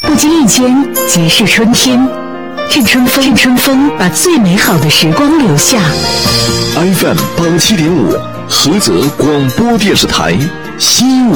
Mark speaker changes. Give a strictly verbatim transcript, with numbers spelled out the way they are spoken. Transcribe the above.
Speaker 1: 不经意间即是春天。趁春风，趁春风把最美好的时光留下。
Speaker 2: F M 八七点五，菏泽广播电视台西午